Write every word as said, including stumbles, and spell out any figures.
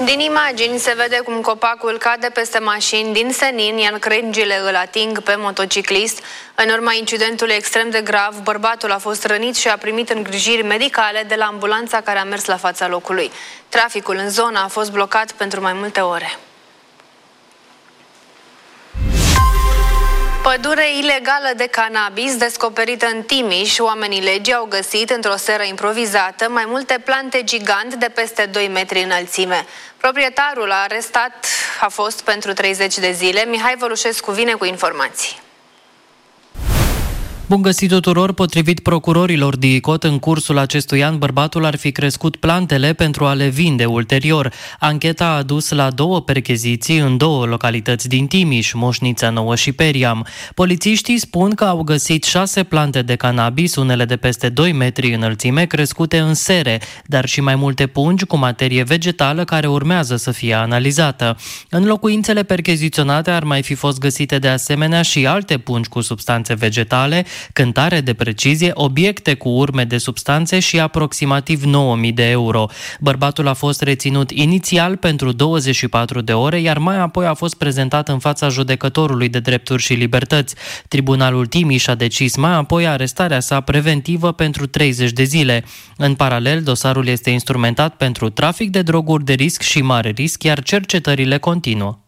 Din imagini se vede cum copacul cade peste mașini din senin, iar crengile îl ating pe motociclist. În urma incidentului extrem de grav, bărbatul a fost rănit și a primit îngrijiri medicale de la ambulanța care a mers la fața locului. Traficul în zonă a fost blocat pentru mai multe ore. Pădure ilegală de cannabis descoperită în Timiș. Oamenii legii au găsit într-o seră improvizată mai multe plante gigant de peste doi metri înălțime. Proprietarul arestat a fost pentru treizeci de zile. Mihai Vălușescu vine cu informații. Bun găsit tuturor! Potrivit procurorilor D I C O T, în cursul acestui an, bărbatul ar fi crescut plantele pentru a le vinde ulterior. Ancheta a dus la două percheziții în două localități din Timiș, Moșnița Nouă și Periam. Polițiștii spun că au găsit șase plante de cannabis, unele de peste doi metri înălțime, crescute în sere, dar și mai multe pungi cu materie vegetală care urmează să fie analizată. În locuințele percheziționate ar mai fi fost găsite de asemenea și alte pungi cu substanțe vegetale, cântare de precizie, obiecte cu urme de substanțe și aproximativ nouă mii de euro. Bărbatul a fost reținut inițial pentru douăzeci și patru de ore, iar mai apoi a fost prezentat în fața judecătorului de drepturi și libertăți. Tribunalul Timiș a decis mai apoi arestarea sa preventivă pentru treizeci de zile. În paralel, dosarul este instrumentat pentru trafic de droguri de risc și mare risc, iar cercetările continuă.